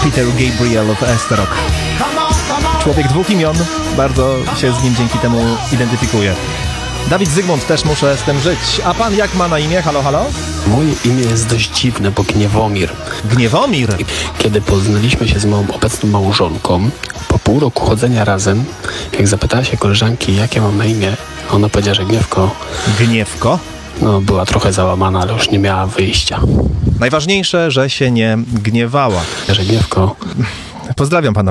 Peter Gabriel of Esterok. Człowiek dwóch imion, bardzo się z nim dzięki temu identyfikuje. Dawid Zygmunt, też muszę z tym żyć. A pan jak ma na imię? Halo, halo? Moje imię jest dość dziwne, bo Gniewomir. Gniewomir? Kiedy poznaliśmy się z moją obecną małżonką, po pół roku chodzenia razem, jak zapytała się koleżanki, jakie mam na imię, ona powiedziała, że Gniewko. Gniewko? No, była trochę załamana, ale już nie miała wyjścia. Najważniejsze, że się nie gniewała. Że Gniewko. Pozdrawiam pana